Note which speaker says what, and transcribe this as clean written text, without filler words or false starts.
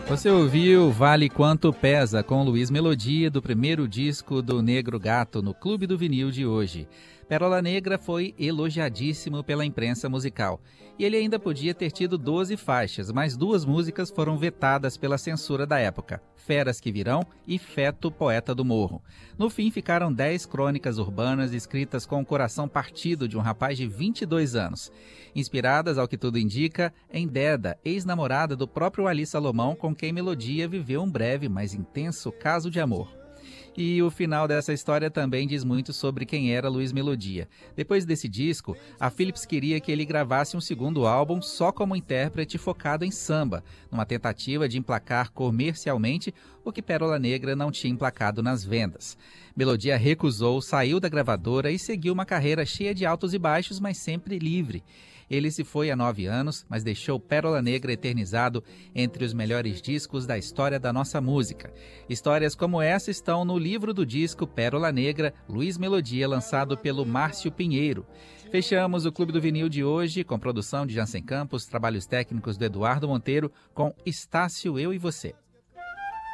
Speaker 1: Você ouviu Vale Quanto Pesa com Luiz Melodia, do primeiro disco do Negro Gato, no Clube do Vinil de hoje. Pérola Negra foi elogiadíssimo pela imprensa musical. E ele ainda podia ter tido 12 faixas, mas 2 músicas foram vetadas pela censura da época: Feras que Virão e Feto, Poeta do Morro. No fim, ficaram 10 crônicas urbanas escritas com o coração partido de um rapaz de 22 anos. Inspiradas, ao que tudo indica, em Deda, ex-namorada do próprio Ali Salomão, com quem Melodia viveu um breve, mas intenso caso de amor. E o final dessa história também diz muito sobre quem era Luiz Melodia. Depois desse disco, a Philips queria que ele gravasse um segundo álbum só como intérprete focado em samba, numa tentativa de emplacar comercialmente o que Pérola Negra não tinha emplacado nas vendas. Melodia recusou, saiu da gravadora e seguiu uma carreira cheia de altos e baixos, mas sempre livre. Ele se foi há 9 anos, mas deixou Pérola Negra eternizado entre os melhores discos da história da nossa música. Histórias como essa estão no livro do disco Pérola Negra, Luiz Melodia, lançado pelo Márcio Pinheiro. Fechamos o Clube do Vinil de hoje com produção de Jansen Campos, trabalhos técnicos do Eduardo Monteiro, com Estácio, Eu e Você.